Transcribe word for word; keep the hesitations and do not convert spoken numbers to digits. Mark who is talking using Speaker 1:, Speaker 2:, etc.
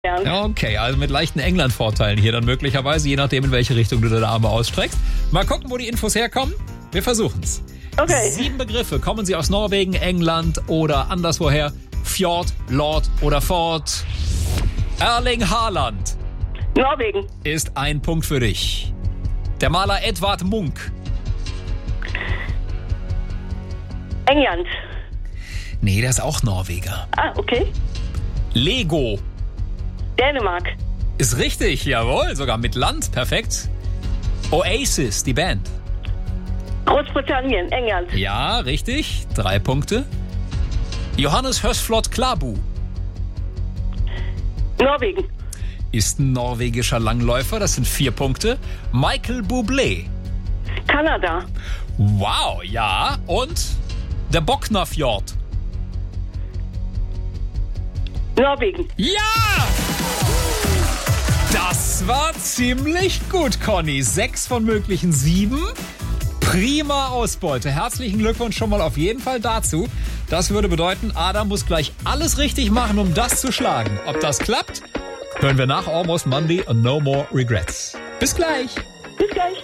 Speaker 1: Ja, okay, also mit leichten England-Vorteilen hier dann möglicherweise, je nachdem, in welche Richtung du deine Arme ausstreckst. Mal gucken, wo die Infos herkommen. Wir versuchen's.
Speaker 2: Okay.
Speaker 1: Sieben Begriffe. Kommen sie aus Norwegen, England oder anderswoher? Fjord, Lord oder Ford? Erling Haaland
Speaker 2: Norwegen.
Speaker 1: ist ein Punkt für dich. Der Maler Edvard Munch.
Speaker 2: England.
Speaker 1: Nee, der ist auch Norweger.
Speaker 2: Ah, okay.
Speaker 1: Lego
Speaker 2: Dänemark.
Speaker 1: ist richtig, jawohl, sogar mit Land, perfekt. Oasis, die Band.
Speaker 2: Großbritannien. England.
Speaker 1: Ja, richtig, drei Punkte. Johannes Høsflot Klæbo
Speaker 2: Norwegen.
Speaker 1: ist ein norwegischer Langläufer, das sind vier Punkte. Michael Bublé.
Speaker 2: Kanada.
Speaker 1: Wow, ja, und der Boknafjord.
Speaker 2: Norwegen.
Speaker 1: Ja! Das war ziemlich gut, Conny. Sechs von möglichen sieben. Prima Ausbeute. Herzlichen Glückwunsch schon mal auf jeden Fall dazu. Das würde bedeuten, Adam muss gleich alles richtig machen, um das zu schlagen. Ob das klappt, hören wir nach Almost Monday und No More Regrets. Bis gleich.
Speaker 2: Bis gleich.